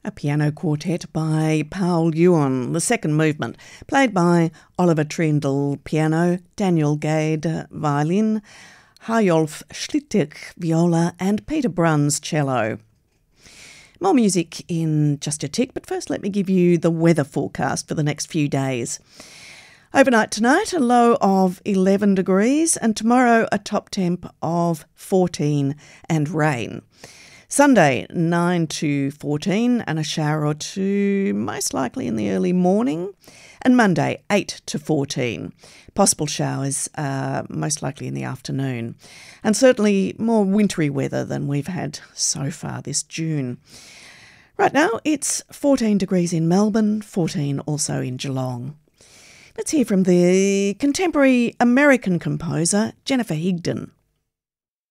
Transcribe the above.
A piano quartet by Paul Ewan, the second movement, played by Oliver Trindle piano, Daniel Gade violin, Harjolf Schlittig viola and Peter Bruns cello. More music in just a tick, but first let me give you the weather forecast for the next few days. Overnight tonight, a low of 11 degrees, and tomorrow a top temp of 14 and rain. Sunday, 9 to 14 and a shower or two, most likely in the early morning. And Monday, 8 to 14. Possible showers, most likely in the afternoon. And certainly more wintry weather than we've had so far this June. Right now, it's 14 degrees in Melbourne, 14 also in Geelong. Let's hear from the contemporary American composer Jennifer Higdon.